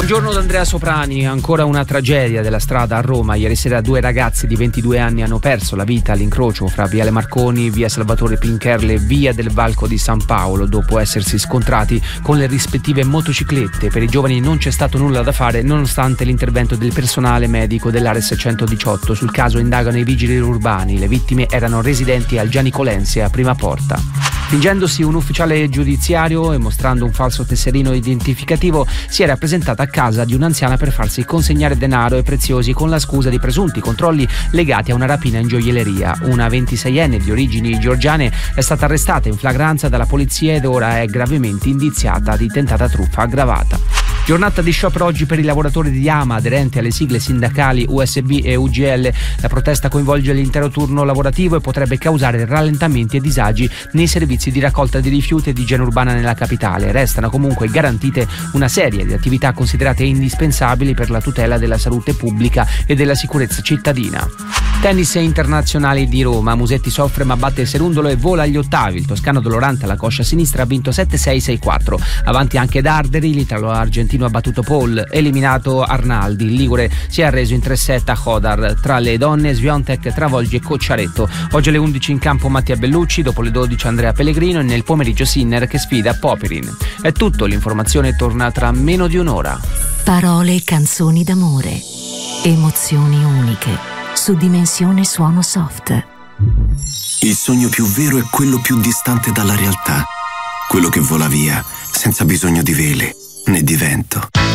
Buongiorno da Andrea Soprani. Ancora una tragedia della strada a Roma. Ieri sera 2 ragazzi di 22 anni hanno perso la vita all'incrocio fra Viale Marconi, via Salvatore Pincherle e via del Valco di San Paolo dopo essersi scontrati con le rispettive motociclette. Per i giovani non c'è stato nulla da fare nonostante l'intervento del personale medico dell'Ares 118. Sul caso indagano i vigili urbani. Le vittime erano residenti al Gianicolense a Prima Porta. Fingendosi un ufficiale giudiziario e mostrando un falso tesserino identificativo, si era presentata a casa di un'anziana per farsi consegnare denaro e preziosi con la scusa di presunti controlli legati a una rapina in gioielleria. Una 26enne di origini georgiane è stata arrestata in flagranza dalla polizia ed ora è gravemente indiziata di tentata truffa aggravata. Giornata di sciopero oggi per i lavoratori di AMA aderenti alle sigle sindacali USB e UGL. La protesta coinvolge l'intero turno lavorativo e potrebbe causare rallentamenti e disagi nei servizi di raccolta di rifiuti e di igiene urbana nella capitale. Restano comunque garantite una serie di attività considerate indispensabili per la tutela della salute pubblica e della sicurezza cittadina. Tennis internazionali di Roma. Musetti soffre ma batte il Serundolo e vola agli ottavi. Il toscano dolorante alla coscia sinistra ha vinto 7-6, 6-4. Avanti anche Darderi, l'italo-argentino ha battuto Paul, eliminato Arnaldi. Il ligure si è arreso in 3-7 a Hodar. Tra le donne Swiatek travolge Cocciaretto. Oggi alle 11 in campo Mattia Bellucci, dopo le 12 Andrea Pellegrino e nel pomeriggio Sinner che sfida Popirin. È tutto, l'informazione torna tra meno di un'ora. Parole e canzoni d'amore, emozioni uniche, su Dimensione Suono Soft. Il sogno più vero è quello più distante dalla realtà, quello che vola via senza bisogno di vele né di vento.